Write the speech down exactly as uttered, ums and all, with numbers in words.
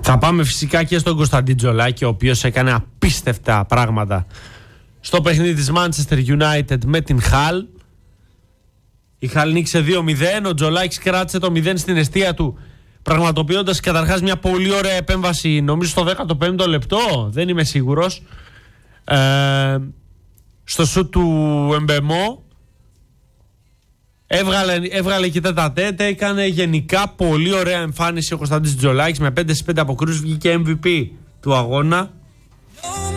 Θα πάμε φυσικά και στον Κωνσταντίν Τζολάκη, ο οποίος έκανε απίστευτα πράγματα στο παιχνίδι της Manchester United με την Hull. Η Hull νίκησε δύο μηδέν, ο Τζολάκης κράτησε το μηδέν στην εστία του, πραγματοποιώντας καταρχάς μια πολύ ωραία επέμβαση, νομίζω στο δέκατο πέμπτο λεπτό, δεν είμαι σίγουρος, ε, στο σουτ του Εμπεμό. Έβγαλε, έβγαλε και τέτα τέτα, έκανε γενικά πολύ ωραία εμφάνιση ο Κωνσταντίνος Τζολάκης με πέντε στις πέντε αποκρούσεις, βγήκε εμ βι πι του αγώνα.